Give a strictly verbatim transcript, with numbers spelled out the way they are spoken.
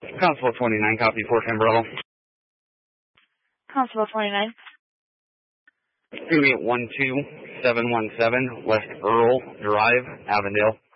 Constable twenty-nine, copy Fort Umbrella. Constable twenty-nine. It's going to be at one two seven one seven West Earl Drive, Avondale.